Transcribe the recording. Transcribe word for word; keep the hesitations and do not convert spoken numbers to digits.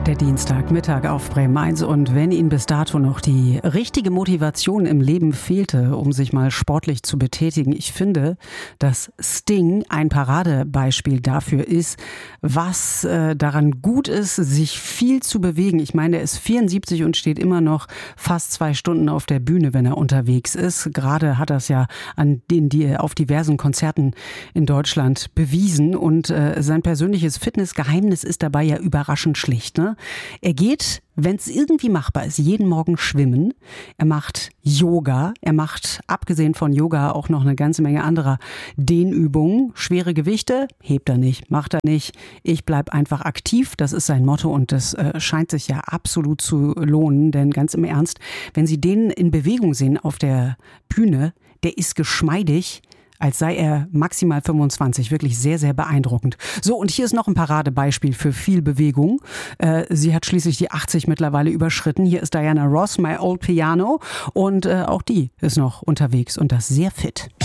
Der Dienstagmittag auf Bremen eins, und wenn Ihnen bis dato noch die richtige Motivation im Leben fehlte, um sich mal sportlich zu betätigen, ich finde, dass Sting ein Paradebeispiel dafür ist, was äh, daran gut ist, sich viel zu bewegen. Ich meine, er ist vierundsiebzig und steht immer noch fast zwei Stunden auf der Bühne, wenn er unterwegs ist. Gerade hat er es ja an den, die, auf diversen Konzerten in Deutschland bewiesen, und äh, sein persönliches Fitnessgeheimnis ist dabei ja überraschend schlicht, ne? Er geht, wenn es irgendwie machbar ist, jeden Morgen schwimmen. Er macht Yoga. Er macht, abgesehen von Yoga, auch noch eine ganze Menge anderer Dehnübungen. Schwere Gewichte hebt er nicht, macht er nicht. Ich bleib einfach aktiv. Das ist sein Motto, und das äh, scheint sich ja absolut zu lohnen. Denn ganz im Ernst, wenn Sie den in Bewegung sehen auf der Bühne, der ist geschmeidig, als sei er maximal fünfundzwanzig. Wirklich sehr, sehr beeindruckend. So, und hier ist noch ein Paradebeispiel für viel Bewegung. Äh, sie hat schließlich die achtzig mittlerweile überschritten. Hier ist Diana Ross, My Old Piano. Und äh, auch die ist noch unterwegs und das sehr fit.